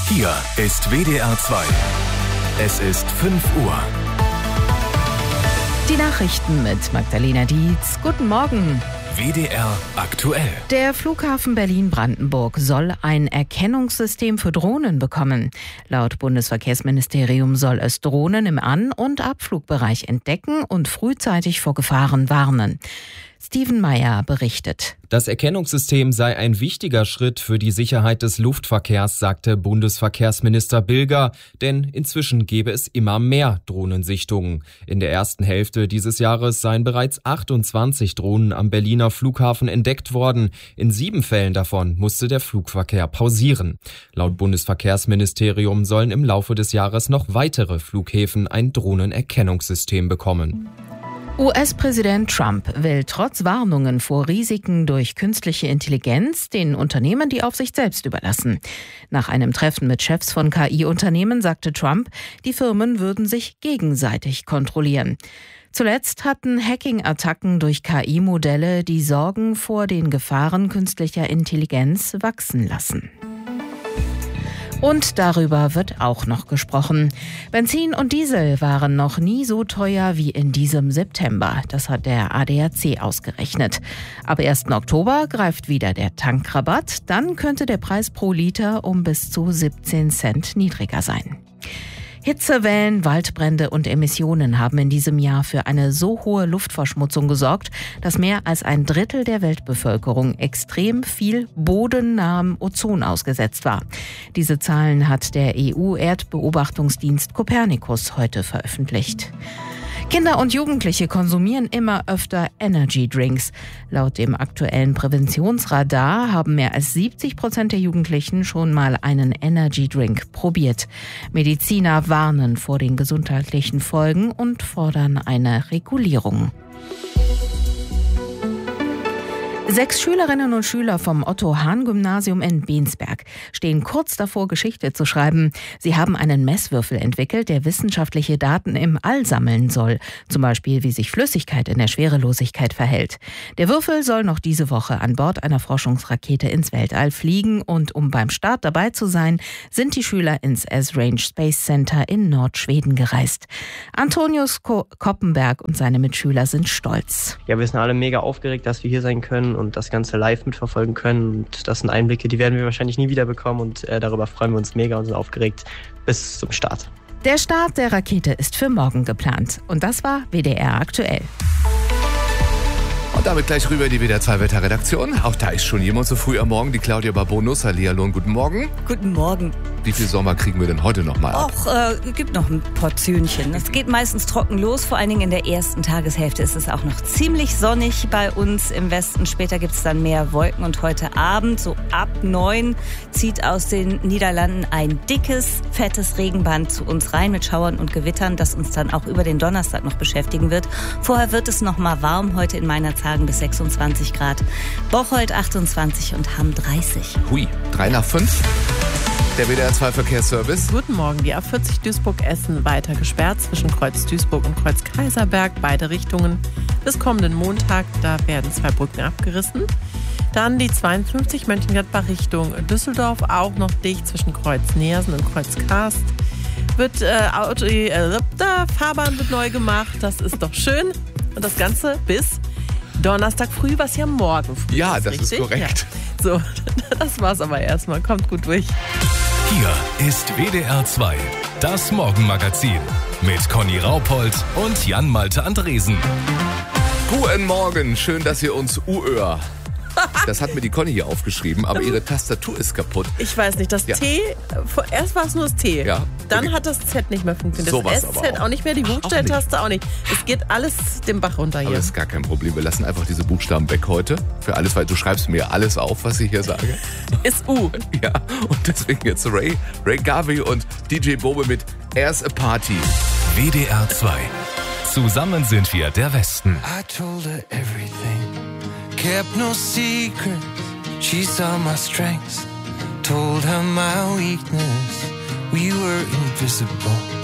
Hier ist WDR 2. Es ist 5 Uhr. Die Nachrichten mit Magdalena Dietz. Guten Morgen. WDR aktuell. Der Flughafen Berlin-Brandenburg soll ein Erkennungssystem für Drohnen bekommen. Laut Bundesverkehrsministerium soll es Drohnen im An- und Abflugbereich entdecken und frühzeitig vor Gefahren warnen. Steven Meyer berichtet. Das Erkennungssystem sei ein wichtiger Schritt für die Sicherheit des Luftverkehrs, sagte Bundesverkehrsminister Bilger, denn inzwischen gebe es immer mehr Drohnensichtungen. In der ersten Hälfte dieses Jahres seien bereits 28 Drohnen am Berliner Flughafen entdeckt worden. In 7 Fällen davon musste der Flugverkehr pausieren. Laut Bundesverkehrsministerium sollen im Laufe des Jahres noch weitere Flughäfen ein Drohnenerkennungssystem bekommen. US-Präsident Trump will trotz Warnungen vor Risiken durch künstliche Intelligenz den Unternehmen die Aufsicht selbst überlassen. Nach einem Treffen mit Chefs von KI-Unternehmen sagte Trump, die Firmen würden sich gegenseitig kontrollieren. Zuletzt hatten Hacking-Attacken durch KI-Modelle die Sorgen vor den Gefahren künstlicher Intelligenz wachsen lassen. Und darüber wird auch noch gesprochen. Benzin und Diesel waren noch nie so teuer wie in diesem September. Das hat der ADAC ausgerechnet. Ab 1. Oktober greift wieder der Tankrabatt. Dann könnte der Preis pro Liter um bis zu 17 Cent niedriger sein. Hitzewellen, Waldbrände und Emissionen haben in diesem Jahr für eine so hohe Luftverschmutzung gesorgt, dass mehr als ein Drittel der Weltbevölkerung extrem viel bodennahem Ozon ausgesetzt war. Diese Zahlen hat der EU-Erdbeobachtungsdienst Copernicus heute veröffentlicht. Kinder und Jugendliche konsumieren immer öfter Energy-Drinks. Laut dem aktuellen Präventionsradar haben mehr als 70% der Jugendlichen schon mal einen Energy-Drink probiert. Mediziner warnen vor den gesundheitlichen Folgen und fordern eine Regulierung. 6 Schülerinnen und Schüler vom Otto-Hahn-Gymnasium in Bensberg stehen kurz davor, Geschichte zu schreiben. Sie haben einen Messwürfel entwickelt, der wissenschaftliche Daten im All sammeln soll. Zum Beispiel, wie sich Flüssigkeit in der Schwerelosigkeit verhält. Der Würfel soll noch diese Woche an Bord einer Forschungsrakete ins Weltall fliegen. Und um beim Start dabei zu sein, sind die Schüler ins Esrange Space Center in Nordschweden gereist. Antonius Koppenberg und seine Mitschüler sind stolz. Ja, wir sind alle mega aufgeregt, dass wir hier sein können und das Ganze live mitverfolgen können. Und das sind Einblicke, die werden wir wahrscheinlich nie wieder bekommen und darüber freuen wir uns mega und sind aufgeregt bis zum Start. Der Start der Rakete ist für morgen geplant. Und das war WDR aktuell. Und damit gleich rüber in die WDR 2 Wetterredaktion. Auch da ist schon jemand so früh am Morgen, die Claudia Barbonus. Hallihallo und guten Morgen. Guten Morgen. Wie viel Sommer kriegen wir denn heute noch mal ab? Gibt noch ein Portionchen. Es geht meistens trocken los, vor allen Dingen in der ersten Tageshälfte ist es auch noch ziemlich sonnig bei uns im Westen. Später gibt es dann mehr Wolken und heute Abend, so ab 9, zieht aus den Niederlanden ein dickes, fettes Regenband zu uns rein mit Schauern und Gewittern, das uns dann auch über den Donnerstag noch beschäftigen wird. Vorher wird es noch mal warm, heute in Meinerzhagen bis 26 Grad, Bocholt 28 und Hamm 30. Hui, 3 nach 5. Der WDR 2 Verkehrsservice. Guten Morgen. Die A40 Duisburg-Essen weiter gesperrt zwischen Kreuz Duisburg und Kreuz Kaiserberg, beide Richtungen. Bis kommenden Montag, da werden 2 Brücken abgerissen. Dann die 52 Mönchengladbach Richtung Düsseldorf, auch noch dicht zwischen Kreuz Neersen und Kreuz Karst. Fahrbahn wird neu gemacht, das ist doch schön. Und das Ganze bis Donnerstag früh, was ja morgen früh Ja, ist, das richtig? ist korrekt. Ja. So, das war's aber erstmal. Kommt gut durch. Hier ist WDR 2, das Morgenmagazin mit Conny Raupold und Jan-Malte Andresen. Guten Morgen, schön, dass ihr uns uöhr. Das hat mir die Conny hier aufgeschrieben, aber ihre Tastatur ist kaputt. Ich weiß nicht, das Ja. T, erst war es nur das T, Ja, dann okay. hat das Z nicht mehr funktioniert, Sowas das aber SZ auch. auch nicht mehr, die Buchstelltaste auch nicht. Es geht alles den Bach runter Aber hier. das ist gar kein Problem. Wir lassen einfach diese Buchstaben weg heute. Für alles, weil du schreibst mir alles auf, was ich hier sage. Ist U. Ja, und deswegen jetzt Ray Garvey und DJ Bobe mit Airs a Party. WDR 2. Zusammen sind wir der Westen. I told her everything, kept no secret. She saw my strengths, told her my weakness. We were invisible.